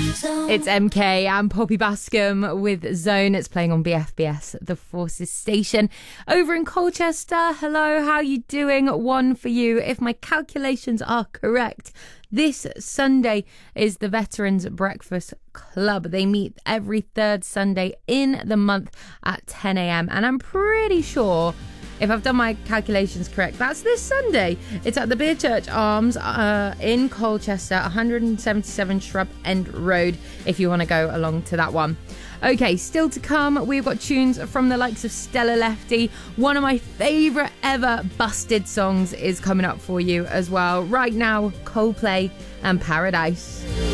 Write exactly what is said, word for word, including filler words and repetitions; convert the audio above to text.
It's M K and Poppy Bascom with Zone. It's playing on B F B S, the Forces station. Over in Colchester, hello, how you doing? One for you. If my calculations are correct, this Sunday is the Veterans Breakfast Club. They meet every third Sunday in the month at ten a.m. And I'm pretty sure, if I've done my calculations correct, that's this Sunday. It's at the Beer Church Arms uh, in Colchester, one seventy-seven Shrub End Road, if you want to go along to that one. Okay, still to come, we've got tunes from the likes of Stella Lefty. One of my favourite ever Busted songs is coming up for you as well. Right now, Coldplay and Paradise.